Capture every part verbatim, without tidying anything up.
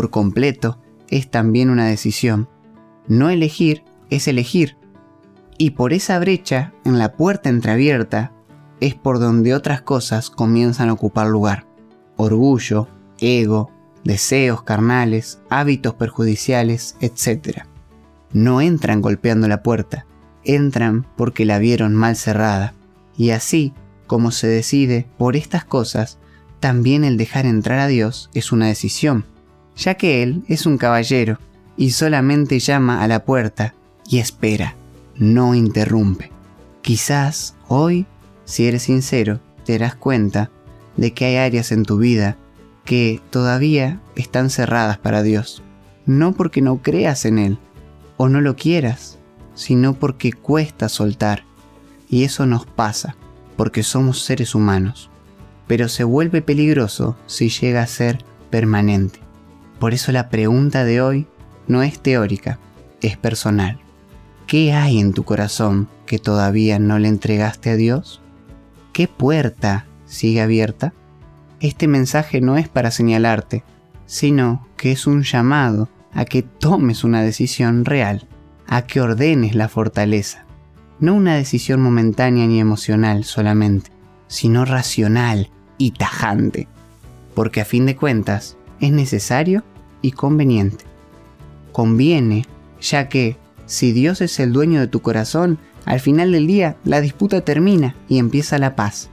por completo es también una decisión. No elegir es elegir. Y por esa brecha, en la puerta entreabierta, es por donde otras cosas comienzan a ocupar lugar. Orgullo, ego, deseos carnales, hábitos perjudiciales, etcétera. No entran golpeando la puerta, entran porque la vieron mal cerrada. Y así, como se decide por estas cosas, también el dejar entrar a Dios es una decisión, ya que Él es un caballero y solamente llama a la puerta y espera, no interrumpe. Quizás hoy, si eres sincero, te darás cuenta de que hay áreas en tu vida que todavía están cerradas para Dios. No porque no creas en Él o no lo quieras, sino porque cuesta soltar. Y eso nos pasa, porque somos seres humanos. Pero se vuelve peligroso si llega a ser permanente. Por eso la pregunta de hoy no es teórica, es personal. ¿Qué hay en tu corazón que todavía no le entregaste a Dios? ¿Qué puerta sigue abierta? Este mensaje no es para señalarte, sino que es un llamado a que tomes una decisión real, a que ordenes la fortaleza. No una decisión momentánea ni emocional solamente, sino racional y tajante, porque a fin de cuentas es necesario y conveniente. Conviene, ya que si Dios es el dueño de tu corazón, al final del día la disputa termina y empieza la paz.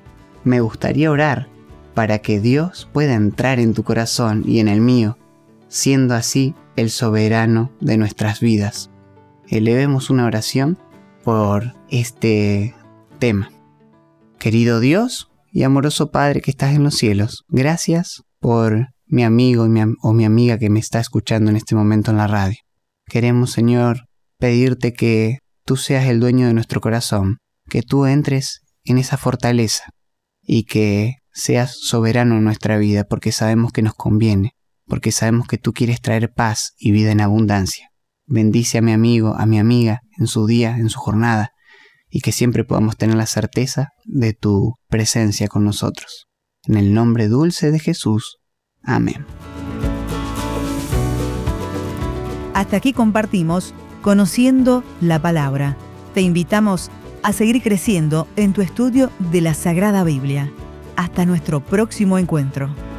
Me gustaría orar para que Dios pueda entrar en tu corazón y en el mío, siendo así el soberano de nuestras vidas. Elevemos una oración por este tema. Querido Dios y amoroso Padre que estás en los cielos, gracias por mi amigo y mi, o mi amiga que me está escuchando en este momento en la radio. Queremos, Señor, pedirte que tú seas el dueño de nuestro corazón, que tú entres en esa fortaleza y que seas soberano en nuestra vida, porque sabemos que nos conviene, porque sabemos que tú quieres traer paz y vida en abundancia. Bendice a mi amigo, a mi amiga, en su día, en su jornada, y que siempre podamos tener la certeza de tu presencia con nosotros. En el nombre dulce de Jesús. Amén. Hasta aquí compartimos Conociendo la Palabra. Te invitamos a seguir creciendo en tu estudio de la Sagrada Biblia. Hasta nuestro próximo encuentro.